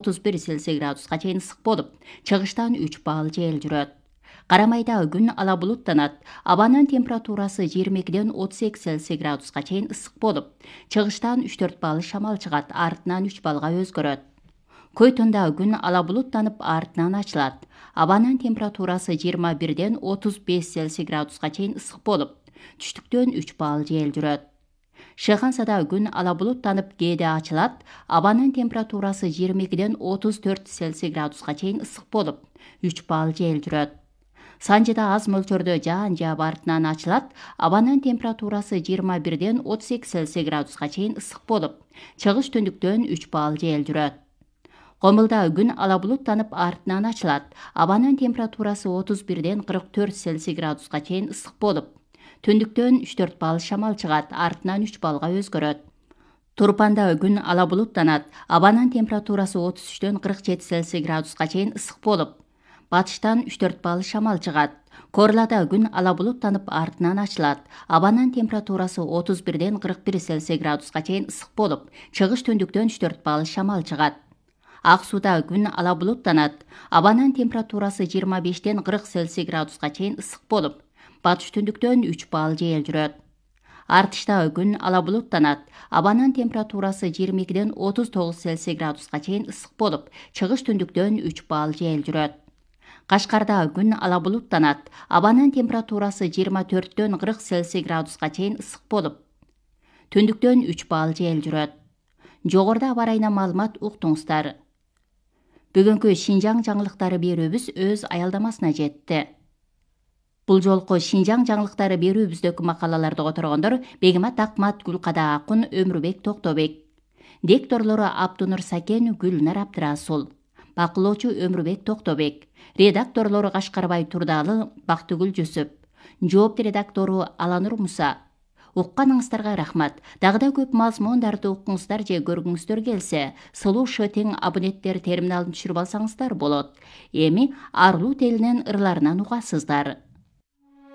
31 Цельсий градуска чейин ысык болуп, чыгыштан 3 балл жел жүрөт. Карамайдагы күн ала булуттанат. Абанын температурасы 22ден 32 Цельсий градуска чейин ысык болуп, чыгыштан 3-4 балл шамал чыгат, артынан 3 баллга өзгөрөт. Көйтөндагы күн ала булуттанып, артынан ачылат. Абанын температурасы 21ден 35 Цельсий градуска чейин ысык болуп, түштүктөн 3 балл жел жүрөт. Шыхансадагы күн ала булуттанып, кээде ачылат. Абанын температурасы 22ден 34 Цельсий градуска чейин ысык болуп, 3 балл жел жүрөт. Санжыда аз мөлчөрдө жаан жаап, артынан ачылат. Абанын температурасы 21ден 38 Цельсий градуска чейин ысык болуп, чыгыш түндүктөн 3 балл жел жүрөт. Комулдагы күн ала булуттанып, артынан ачылат. Абанын температурасы 31ден 44 Цельсий градуска чейин ысык болуп, түндүктөн 3-4 балл шамал чыгат, артынан 3 баллга өзгөрөт. Турпандагы күн ала булуттанат. Абанын температурасы 33ден 47 Цельсий градуска чейин ысык болуп, батыштан 3-4 балл шамал чыгат. Корладагы күн ала булуттанып, артынан ачылат. Абанын температурасы 31ден 41 Цельсий градуска чейин ысык болуп, чыгыш түндүктөн 3-4 балл шамал чыгат. Ак Суудагы күн ала булуттанат. Абанын температурасы 25ден 40 Цельсий градуска чейин ысык болуп, батыш түндүктөн 3 балл жел жүрөт. Артыштагы күн ала булуттанат. Абанын температурасы 22ден 39 Цельсий градуска чейин ысык болуп, чыгыш түндүктөн 3 балл жел жүрөт. Кашкардагы күн ала булуттанат. Абанын температурасы 24ден 40 Цельсий градуска чейин ысык болуп, түндүктөн 3 балл жел жүрөт. Жогоруда аба ырайына маалымат уктуңуздар. Бүгүнкү Шинжаң жаңылыктары берүүбүз өз аялдамасына жетти. Бул жолку Шинжаң жаңылыктары берүүбүздөгү макалаларды которгондор Бегимат Акмат, Гүлкада Акун, Өмүрбек Токтобек. Дикторлору Абдунур Сакен, Гүлнар Абдырасул. Бакылоочу Өмүрбек Токтобек. Редакторлору Кашкарбай Турдалы, Бактыгүл Жүсүп. Жоопту редактору Аланур Муса. Укканыңыздарга рахмат. Дагы көп мазмундарды укуңуздар же көргүңүздөр келсе, Сулуу Шөтең абоненттер терминалын түшүрүп алсаңыздар болот. Эми Арлуу телинен ырларынан угасыздар.